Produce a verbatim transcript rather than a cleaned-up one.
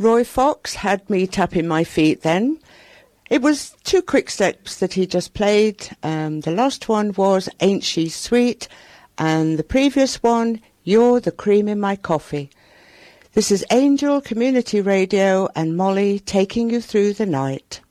Roy Fox had me tapping my feet then. It was two quick steps that he just played. Um, the last one was Ain't She Sweet, and the previous one, You're the Cream in My Coffee. This is Angel Community Radio and Molly taking you through the night.